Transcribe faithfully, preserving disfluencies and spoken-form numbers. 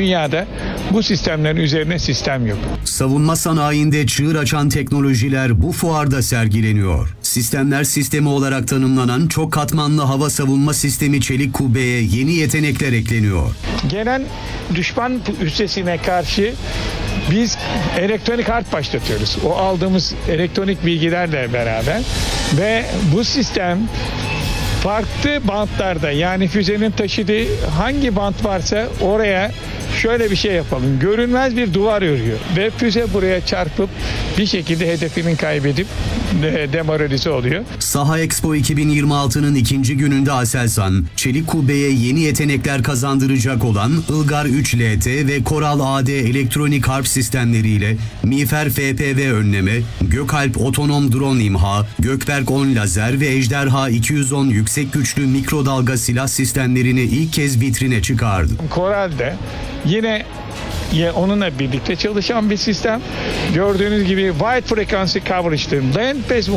dünyada bu sistemlerin üzerine sistem yok. Savunma sanayinde çığır açan teknolojiler bu fuarda sergileniyor. Sistemler sistemi olarak tanımlanan çok katmanlı hava savunma sistemi çelik kubbeye yeni yetenekler ekleniyor. Gelen düşman üssesine karşı biz elektronik harp başlatıyoruz. O aldığımız elektronik bilgilerle beraber ve bu sistem farklı bantlarda, yani füzenin taşıdığı hangi bant varsa oraya şöyle bir şey yapalım. Görünmez bir duvar örüyor ve füze buraya çarpıp bir şekilde hedefini kaybedip de, demoralize oluyor. Saha Expo iki bin yirmi altı'nın ikinci gününde Aselsan, çelik kubbeye yeni yetenekler kazandıracak olan Ilgar üç L T ve Koral A D elektronik harp sistemleriyle Miğfer F P V önleme, Gökalp otonom drone imha, Gökberk on lazer ve Ejderha iki yüz on yüksek güçlü mikrodalga silah sistemlerini ilk kez vitrine çıkardı. Koral'de yine ya onunla birlikte çalışan bir sistem. Gördüğünüz gibi wide frequency coverage'dır. Land based